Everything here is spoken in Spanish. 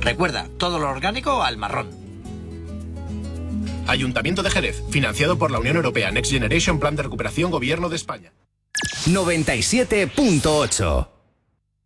Recuerda, todo lo orgánico al marrón. Ayuntamiento de Jerez, financiado por la Unión Europea, Next Generation, Plan de Recuperación, Gobierno de España. 97.8